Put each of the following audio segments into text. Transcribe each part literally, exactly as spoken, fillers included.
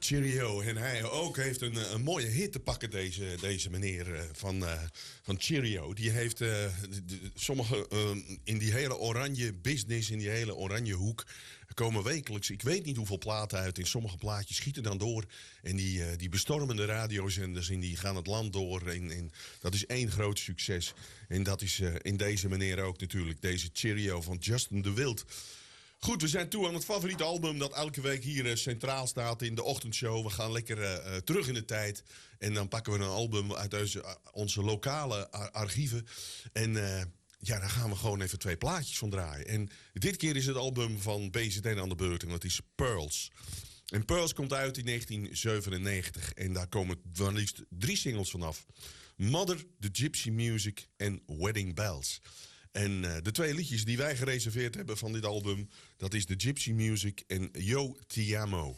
Cheerio. En hij ook heeft een, een mooie hit te pakken, deze, deze meneer uh, van, uh, van Cheerio. Die heeft uh, de, de, sommige uh, in die hele oranje business, in die hele oranje hoek, komen wekelijks, ik weet niet hoeveel platen uit. In sommige plaatjes schieten dan door. En die, uh, die bestormen de radiozenders en die gaan het land door. En, en dat is één groot succes. En dat is uh, in deze meneer ook natuurlijk. Deze Cheerio van Justin de Wild. Goed, we zijn toe aan het favoriete album dat elke week hier uh, centraal staat in de ochtendshow. We gaan lekker uh, terug in de tijd. En dan pakken we een album uit onze, uh, onze lokale ar- archieven. En uh, ja, daar gaan we gewoon even twee plaatjes van draaien. En dit keer is het album van B Z N aan de beurt. En dat is Pearls. En Pearls komt uit in negentien zevenennegentig. En daar komen maar liefst drie singles vanaf. Mother, The Gypsy Music en Wedding Bells. En uh, de twee liedjes die wij gereserveerd hebben van dit album, dat is The Gypsy Music en Yo Ti Amo.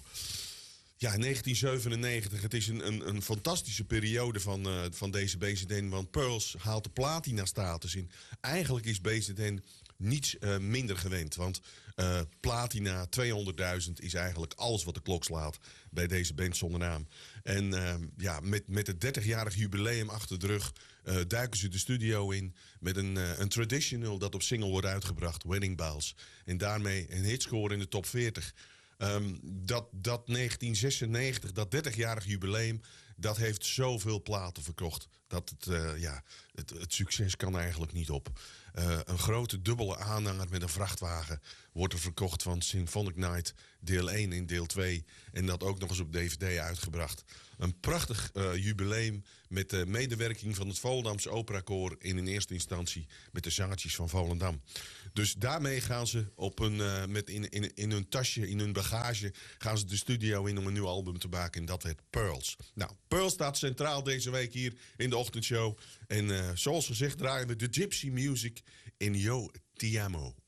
Ja, negentien zevenennegentig, het is een, een, een fantastische periode van, uh, van deze B Z N, want Pearls haalt de platina-status in. Eigenlijk is B Z N niets uh, minder gewend, want uh, platina tweehonderdduizend is eigenlijk alles wat de klok slaat bij deze band zonder naam. En uh, ja, met, met het dertigjarig jubileum achter de rug uh, duiken ze de studio in met een, uh, een traditional dat op single wordt uitgebracht, Wedding Bells. En daarmee een hitscore in de top veertig. Um, dat, dat negentien zesennegentig, dat dertigjarig jubileum, dat heeft zoveel platen verkocht. Dat het, uh, ja, het, het succes kan eigenlijk niet op. Uh, een grote dubbele aanhanger met een vrachtwagen wordt er verkocht van Symphonic Night deel één en deel twee. En dat ook nog eens op D V D uitgebracht. Een prachtig uh, jubileum met de medewerking van het Volendamse Operakoor in een eerste instantie met de zangertjes van Volendam. Dus daarmee gaan ze op een, uh, met in, in, in hun tasje, in hun bagage, gaan ze de studio in om een nieuw album te maken. En dat heet Pearls. Nou, Pearls staat centraal deze week hier in de ochtendshow. En uh, zoals gezegd draaien we de Gypsy Music in Yo Ti Amo.